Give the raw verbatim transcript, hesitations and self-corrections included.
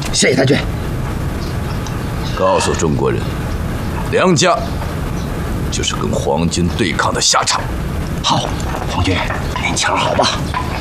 谢谢太君。 告诉中国人，梁家就是跟皇军对抗的下场。 好，皇军，您瞧好吧。